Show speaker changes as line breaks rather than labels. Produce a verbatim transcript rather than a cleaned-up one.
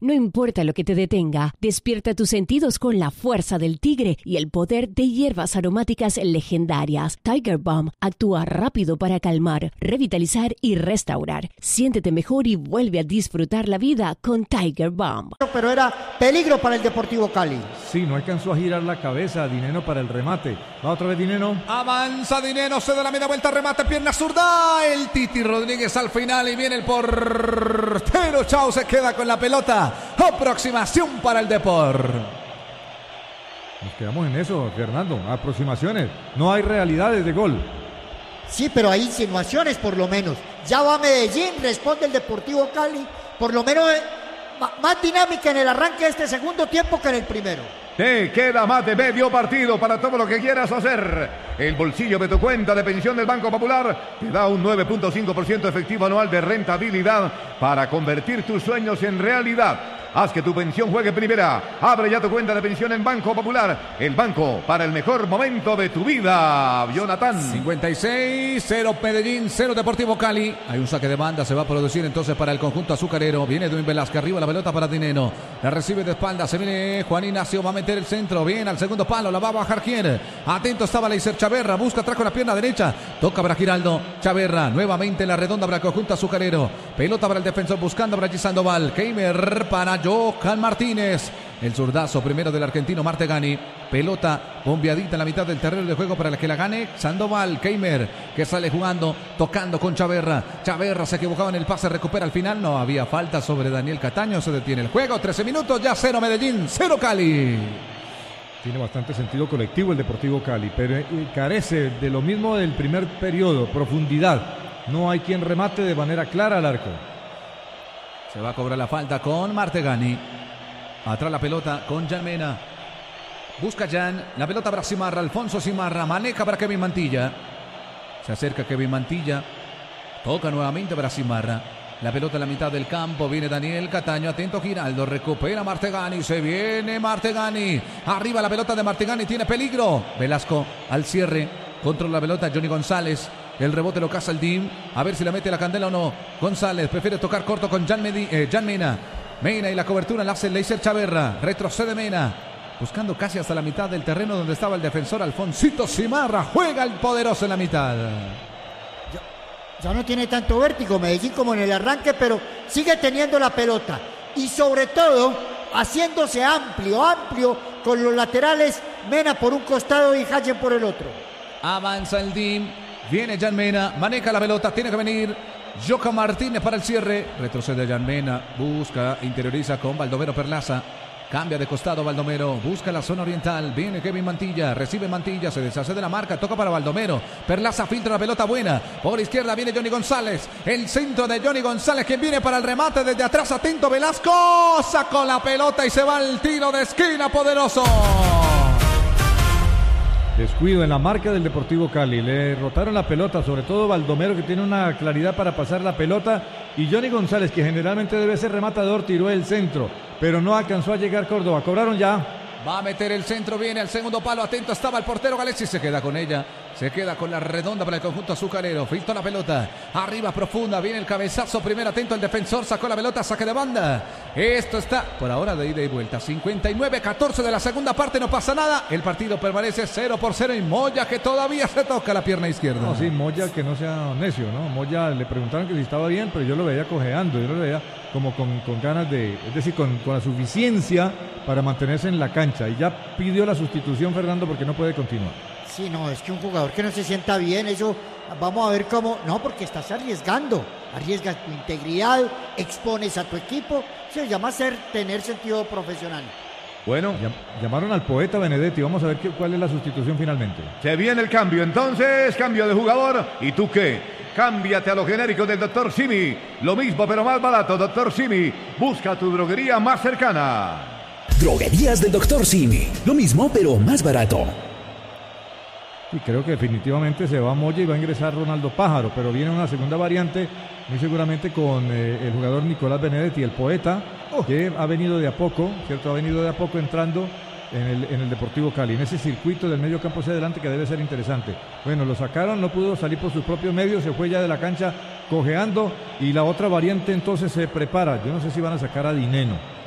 No importa lo que te detenga, despierta tus sentidos con la fuerza del tigre y el poder de hierbas aromáticas legendarias. Tiger Balm actúa rápido para calmar, revitalizar y restaurar. Siéntete mejor y vuelve a disfrutar la vida con Tiger Balm.
Pero era peligro para el Deportivo Cali.
Sí, no alcanzó a girar la cabeza Dineno para el remate. Va otra vez Dineno.
Avanza Dineno, se da la media vuelta, remate, pierna zurda. El Titi Rodríguez al final y viene el portero. Chao, se queda con la pelota. Aproximación para el Depor.
Nos quedamos en eso, Fernando. Aproximaciones. No hay realidades de gol.
Sí, pero hay insinuaciones por lo menos. Ya va Medellín, responde el Deportivo Cali. Por lo menos eh, más dinámica en el arranque de este segundo tiempo que en el primero.
Te queda más de medio partido para todo lo que quieras hacer. El bolsillo de tu cuenta de pensión del Banco Popular te da un nueve punto cinco por ciento efectivo anual de rentabilidad para convertir tus sueños en realidad. Haz que tu pensión juegue primera. Abre ya tu cuenta de pensión en Banco Popular. El banco para el mejor momento de tu vida. Jonathan.
cincuenta y seis, cero Medellín, cero Deportivo Cali. Hay un saque de banda, se va a producir entonces para el conjunto azucarero. Viene Edwin Velázquez, arriba la pelota para Dineno. La recibe de espalda, se viene Juan Ignacio, va a meter el centro. Bien al segundo palo, la va a bajar quién. Atento estaba Leiser Chaverra, busca atrás con la pierna derecha. Toca para Giraldo. Chaverra, nuevamente la redonda para el conjunto azucarero. Pelota para el defensor, buscando para G. Sandoval. Keimer para Johan Martínez. El zurdazo primero del argentino Martegani. Pelota bombeadita en la mitad del terreno de juego para el que la gane Sandoval. Keimer que sale jugando, tocando con Chaverra. Chaverra se equivocaba en el pase, recupera al final. No había falta sobre Daniel Cataño. Se detiene el juego. trece minutos, ya cero Medellín, cero Cali.
Tiene bastante sentido colectivo el Deportivo Cali, pero carece de lo mismo del primer periodo, profundidad. No hay quien remate de manera clara al arco.
Se va a cobrar la falta con Martegani. Atrás la pelota con Jan Mena. Busca Jan. La pelota para Simarra. Alfonso Simarra. Maneja para Kevin Mantilla. Se acerca Kevin Mantilla. Toca nuevamente para Simarra. La pelota en la mitad del campo. Viene Daniel Cataño. Atento Giraldo. Recupera Martegani. Se viene Martegani. Arriba la pelota de Martegani. Tiene peligro. Velasco al cierre. Controla la pelota Johnny González. El rebote lo caza el D I M. A ver si la mete la candela o no. González prefiere tocar corto con Jan, Medi, eh, Jan Mena. Mena y la cobertura la hace Leiser Chaverra. Retrocede Mena. Buscando casi hasta la mitad del terreno donde estaba el defensor Alfonsito Simarra. Juega el poderoso en la mitad.
Ya, ya no tiene tanto vértigo Medellín como en el arranque, pero sigue teniendo la pelota. Y sobre todo, haciéndose amplio, amplio con los laterales. Mena por un costado y Hayen por el otro.
Avanza el D I M. Viene Jan Mena, maneja la pelota, tiene que venir Johan Martínez para el cierre. Retrocede Jan Mena, busca, interioriza con Baldomero Perlaza. Cambia de costado Baldomero, busca la zona oriental. Viene Kevin Mantilla, recibe Mantilla, se deshace de la marca, toca para Baldomero. Perlaza filtra la pelota buena. Por izquierda viene Johnny González. El centro de Johnny González que viene para el remate desde atrás. Atento Velasco, sacó la pelota y se va el tiro de esquina poderoso.
Descuido en la marca del Deportivo Cali. Le rotaron la pelota, sobre todo Baldomero, que tiene una claridad para pasar la pelota. Y Johnny González, que generalmente debe ser rematador, tiró el centro, pero no alcanzó a llegar Córdoba. Cobraron ya.
Va a meter el centro, viene al segundo palo. Atento estaba el portero Galesi, se queda con ella. Se queda con la redonda para el conjunto azucarero. Filtró la pelota. Arriba profunda. Viene el cabezazo. Primero atento el defensor. Sacó la pelota. Saque de banda. Esto está por ahora de ida y vuelta. cincuenta y nueve catorce de la segunda parte. No pasa nada. El partido permanece cero por cero. Y Moya que todavía se toca la pierna izquierda.
No, sí, Moya que no sea necio, ¿no? Moya le preguntaron que si estaba bien, pero yo lo veía cojeando. Yo lo veía como con, con ganas de, es decir, con, con la suficiencia para mantenerse en la cancha. Y ya pidió la sustitución Fernando porque no puede continuar.
Sí, no, es que un jugador que no se sienta bien, eso vamos a ver cómo, no, porque estás arriesgando, arriesgas tu integridad, expones a tu equipo, se llama ser, tener sentido profesional.
Bueno,
llamaron al poeta Benedetti, vamos a ver qué, cuál es la sustitución finalmente.
Se viene el cambio, entonces, cambio de jugador, ¿y tú qué? Cámbiate a lo genérico del doctor Simi, lo mismo pero más barato, doctor Simi, busca tu droguería más cercana.
Droguerías del doctor Simi, lo mismo pero más barato.
Y creo que definitivamente se va Moya y va a ingresar Ronaldo Pájaro, pero viene una segunda variante, muy seguramente con eh, el jugador Nicolás Benedetti, el poeta, oh. que ha venido de a poco, ¿cierto? Ha venido de a poco entrando en el, en el Deportivo Cali, en ese circuito del medio campo hacia adelante que debe ser interesante. Bueno, lo sacaron, no pudo salir por sus propios medios, se fue ya de la cancha cojeando y la otra variante entonces se prepara. Yo no sé si van a sacar a Dineno.